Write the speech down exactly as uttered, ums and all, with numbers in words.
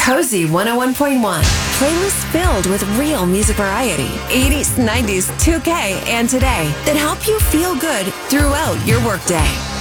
Cozy one oh one point one. Playlists filled with real music variety, eighties, nineties, two K, and today that help you feel good throughout your workday.